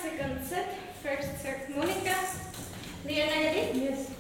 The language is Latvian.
second set. First serve Monica. Leah, ready? Yes.